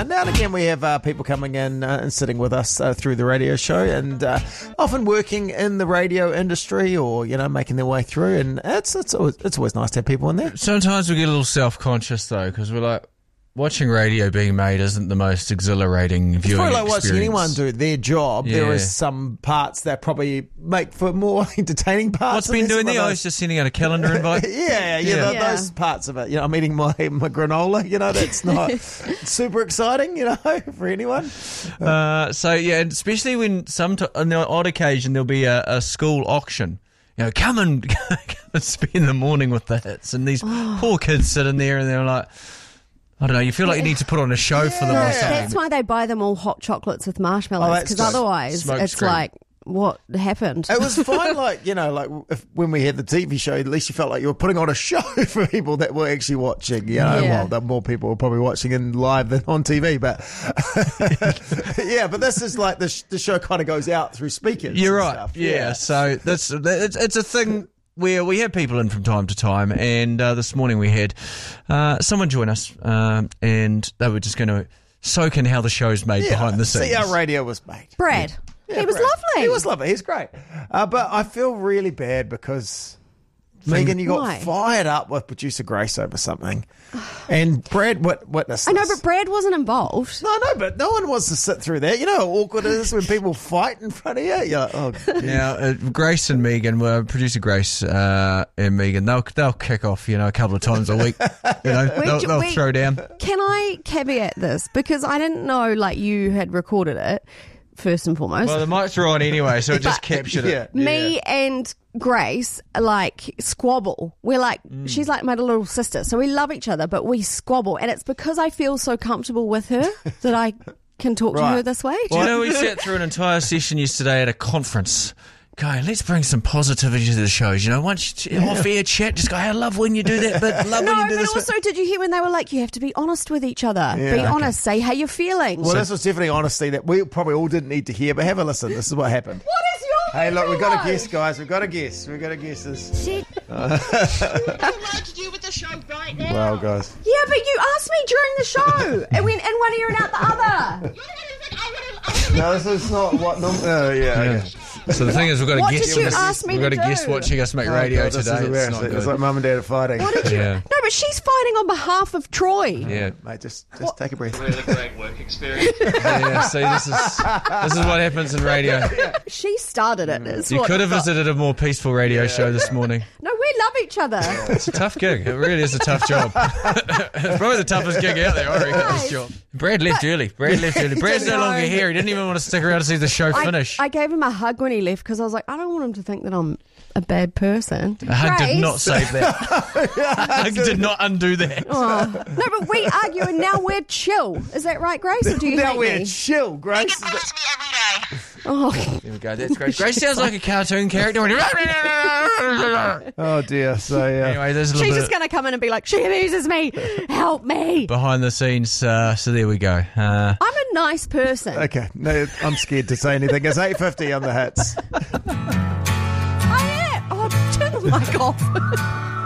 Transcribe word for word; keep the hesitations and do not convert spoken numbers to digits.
And now and again we have uh, people coming in uh, and sitting with us uh, through the radio show, and uh, often working in the radio industry or, you know, making their way through, and it's it's always, it's always nice to have people in there. Sometimes we get a little self-conscious though, because we're like, watching radio being made isn't the most exhilarating viewing It's probably like experience. watching anyone do their job. Yeah. There is some parts that probably make for more entertaining parts. What's been doing there? I was just sending out a calendar invite. yeah, yeah, yeah, Yeah. th- Yeah. those parts of it. You know, I'm eating my, my granola. You know, that's not super exciting, you know, for anyone. Uh, so yeah, and especially when some t- on the odd occasion there'll be a, a school auction. You know, come and, come and spend the morning with the hits, and these Oh. poor kids sitting there and they're like, I don't know, you feel like you need to put on a show for them or Yeah. something. That's why they buy them all hot chocolates with Oh, marshmallows, that's because good. otherwise Smoke it's screen. like, what happened? It was fine, like, you know, like if, when we had the T V show, at least you felt like you were putting on a show for people that were actually watching. You know, Yeah. well, the more people were probably watching in live than on T V, but yeah, but this is like the, sh- the show kind of goes out through speakers. You're and right. stuff. Yeah. So that's it's, it's a thing where we have people in from time to time, and uh, this morning we had uh, someone join us, um, and they were just going to soak in how the show's made Yeah. behind the scenes. See how radio was made. Brad. Yeah, he was Brad. lovely. He was lovely. He's great. Uh, but I feel really bad because, Megan, you got Why? fired up with producer Grace over something. And Brad wit- witnessed I know, this. but Brad wasn't involved. No, no, but no one wants to sit through that. You know how awkward it is when people fight in front of you? You're like, oh, Now, uh, Grace and Megan, well, producer Grace uh, and Megan, they'll they'll kick off, you know, a couple of times a week. You know, We they'll, ju- they'll we- throw down. Can I caveat this? Because I didn't know, like, you had recorded it, first and foremost. Well, the mics are on anyway, so it just captured yeah. it. Me and Grace, like, squabble. We're like, Mm. she's like my little sister, so we love each other, but we squabble. And it's because I feel so comfortable with her that I can talk to Right. her this way. Do you know, we sat through an entire session yesterday at a conference. Going, let's bring some positivity to the shows. You know, once you, off air chat, just go, I love when you do that, but love No, when you do but this. also, did you hear when they were like, you have to be honest with each other? Yeah, be okay. honest, say how you're feeling. Well, this was definitely honesty that we probably all didn't need to hear, but have a listen. This is what happened. What is your Hey, look, we've got visual? to guess, guys. We've got to guess. We've got to guess this. Shit. What are you allowed to do with the show right now? Well, guys. Yeah, but you asked me during the show. It went in one ear and out the other. No, this is not what. Norm- oh, yeah. Okay. So the thing is, we've got to What guess. did you this- ask me We've got to to guess do? watching us make Oh, radio God, this is today. It's not embarrassing. good. It's like mum and dad are fighting. What did you? Yeah. No, but she's fighting on behalf of Troy. Yeah. Mate, just, just take a breath. Really great work experience. Yeah, see, this is this is what happens in radio. She started it. is You what could have it's visited a more peaceful radio show this morning. like. No, we love each other. It's a tough gig. It really is a tough job. It's probably the toughest gig out there, I reckon, this job. Brad left early. Brad left early. Brad's no No. longer here. He didn't even want to stick around to see the show I, finish. I gave him a hug when he left because I was like, I don't want him to think that I'm a bad person. A hug did Grace- not save that. A hug did not undo that. Oh. No, but we argue and now we're chill. Is that right, Grace? Or do you Now hate we're me? chill, Grace. It bugs me every day. Oh, There we go. That's great. Grace sounds like a cartoon character. Oh, dear. So, yeah. Anyway, there's a little she's bit just going to come in and be like, she abuses me. Help me. behind the scenes. Uh, so there we go. Uh, I'm a nice person. Okay. No, I'm scared to say anything. It's eight fifty on the hits. I am. Oh, turn the mic off.